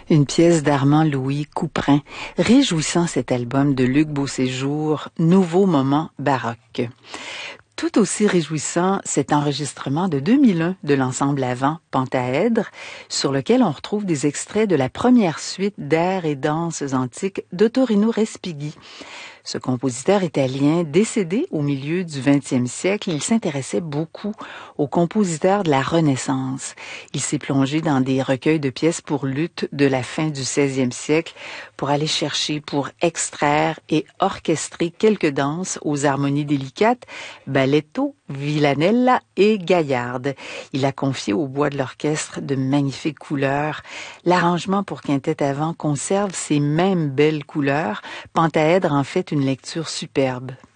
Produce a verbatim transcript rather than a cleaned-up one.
Une pièce d'Armand Louis Couperin, réjouissant cet album de Luc Beauséjour, Nouveau moment baroque. Tout aussi réjouissant, cet enregistrement de deux mille un de l'ensemble Avant, Pentaèdre, sur lequel on retrouve des extraits de la première suite d'airs et danses antiques d'Ottorino Respighi. Ce compositeur italien, décédé au milieu du vingtième siècle, il s'intéressait beaucoup aux compositeurs de la Renaissance. Il s'est plongé dans des recueils de pièces pour luth de la fin du seizième siècle pour aller chercher, pour extraire et orchestrer quelques danses aux harmonies délicates, balletto, villanella et gaillarde. Il a confié au bois de l'orchestre de magnifiques couleurs. L'arrangement pour quintette à vent conserve ces mêmes belles couleurs. Pentaèdre en fait une lecture superbe.